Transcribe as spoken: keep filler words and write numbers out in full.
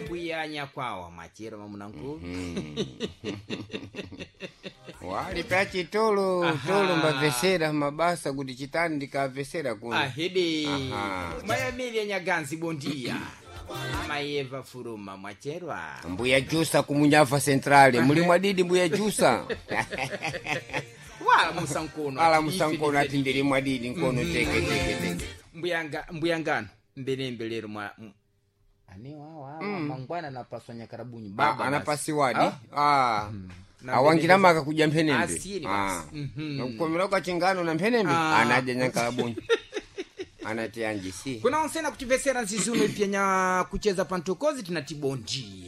Mbuyanya kwawa machero mamunangu. Wali pachi tolo tolo mbavesera mabasa kuti chitani ndikavesera kuno. Ahidi. Maya Emilia Nyaganzi bondia. Mayeva Furuma mwacherwa. Mbuya Jusa kumunyava centrale. Muli mwadidi Mbuya Jusa. Wala musankono. Wala musankono ati ndiri mwadidi nkono teke teke teke. Mbuyanga mbuyangano mbele mbelero mwa ani wawa mangwana na paswanya karabunyi baba anapasiwadi ah awangira maka kuja mphenembe ah nokukomera kwa chingano na mphenembe anaje nyakarabunyi anatianjisi kuna onsena kutivesera nzizuno ipyanya kucheza pantokozi tunatibondia